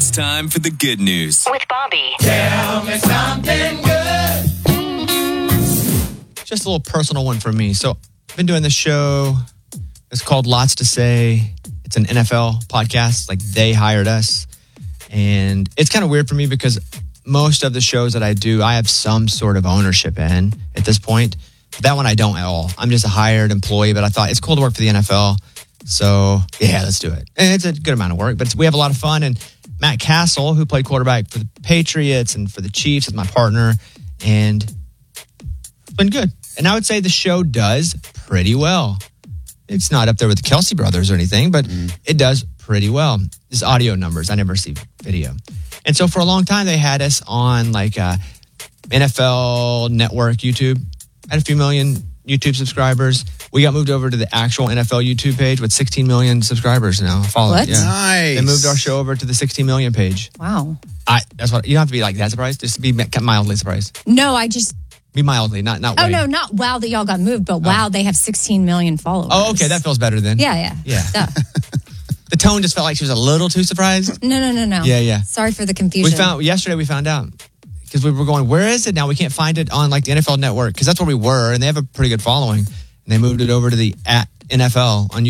It's time for the good news. With Bobby. Tell me something good. Just a little personal one for me. So I've been doing this show. It's called Lots to Say. It's an NFL podcast. Like, they hired us. And it's kind of weird for me because most of the shows that I do, I have some sort of ownership in at this point. That one I don't at all. I'm just a hired employee, but I thought it's cool to work for the NFL. So, yeah, let's do it. And it's a good amount of work, but we have a lot of fun. And Matt Castle, who played quarterback for the Patriots and for the Chiefs, is my partner. And it's been good. And I would say the show does pretty well. It's not up there with the Kelsey brothers or anything, but it does pretty well. It's audio numbers. I never see video. And so for a long time, they had us on like NFL Network YouTube. I had a few million YouTube subscribers. We got moved over to the actual NFL YouTube page with 16 million subscribers now following. What? Yeah. Nice. They moved our show over to the 16 million page. Wow. That's what you don't have to be like that surprised. Just be mildly surprised. No, I just... Be mildly, not Oh, way. no, not wow that y'all got moved, but wow, they have 16 million followers. Oh, okay, that feels better then. Yeah. Duh. The tone just felt like she was a little too surprised. No. Yeah. Sorry for the confusion. Yesterday we found out because we were going, where is it now? We can't find it on like the NFL Network because that's where we were, and they have a pretty good following. And they moved it over to the @NFL on YouTube.